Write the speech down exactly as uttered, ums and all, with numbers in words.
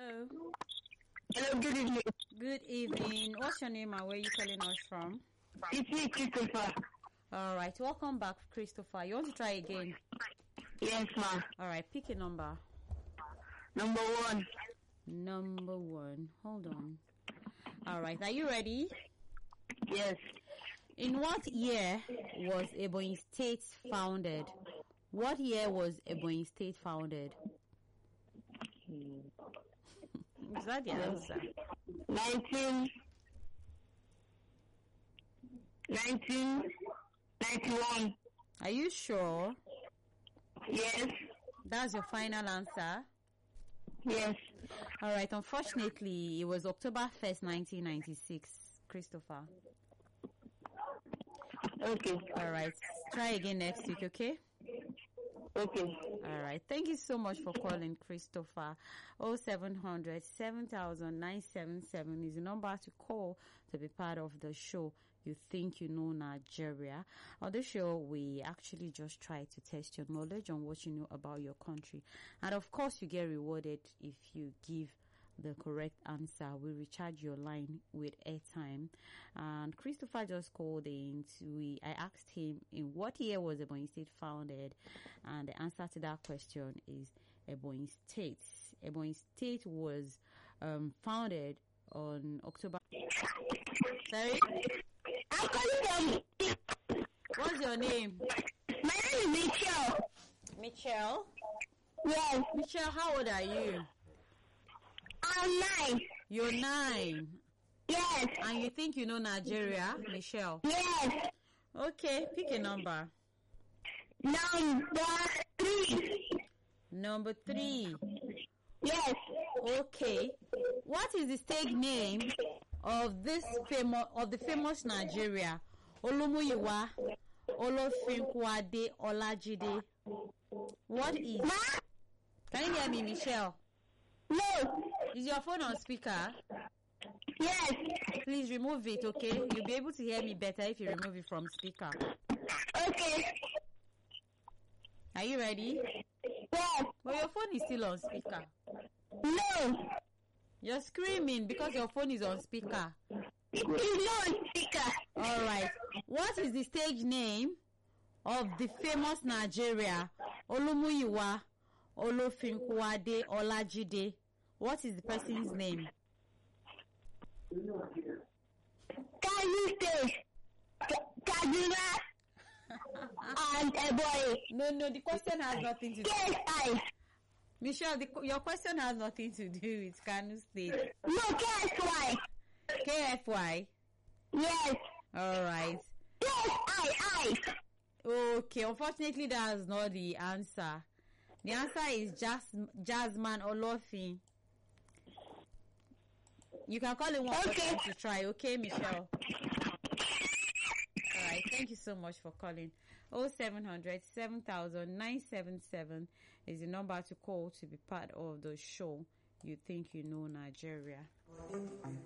Hello. Hello, good evening. Good evening. What's your name and where are you calling us from? It's me, Christopher. All right. Welcome back, Christopher. You want to try again? Yes, ma. All right. Pick a number. Number one. Number one. Hold on. All right. Are you ready? Yes. In what year was Ebonyi State founded? What year was Ebonyi State founded? Is that the answer? Nineteen. Nineteen ninety-one. Are you sure? Yes. That's your final answer? Yes. All right. Unfortunately, it was October first, nineteen ninety-six. Christopher. Okay. All right. Try again next week, okay? Okay. All right. Thank you so much for calling, Christopher. oh seven hundred, seven thousand, nine seven seven is the number to call to be part of the show. You think you know Nigeria. On the show, we actually just try to test your knowledge on what you know about your country. And of course, you get rewarded if you give the correct answer. We recharge your line with airtime. And Christopher just called in. To, we I asked him in what year was Ebonyi State founded, and the answer to that question is Ebonyi State. Ebonyi State was um, founded on October. Sorry, I'm calling from. what's your name? My name is Michelle. Michelle. Yes. Michelle, how old are you? I'm nine. You're nine, Yes. and you think you know Nigeria, Michelle? Yes. Okay, pick a number. Number three. Number three. Yes. Okay. What is the stage name of this famous of the famous Nigeria? Olumuyiwa Olofinkwade Olajide. What is? Ma? Can you hear me, Michelle? No. Is your phone on speaker? Yes. Please remove it, okay? You'll be able to hear me better if you remove it from speaker. Okay. Are you ready? Yes. Well, your phone is still on speaker. No. You're screaming because your phone is on speaker. It's not speaker. All right. What is the stage name of the famous Nigeria? Olumuyiwa Olofinkwade Olajide. What is the person's name? Can you say Kaduna and Ebonyi? No, no, the question has nothing to do. Yes, I. Michelle, the, your question has nothing to do with Kano State. No, guess why? K F Y? Yes. All right. Yes, I, I. Okay, unfortunately, that's not the answer. The answer is Jas Jasmine Olofin. You can call it one Okay. person to try, okay, Michelle? All right, thank you so much for calling. oh seven hundred, seven thousand, nine seven seven is the number to call to be part of the show. You think you know Nigeria.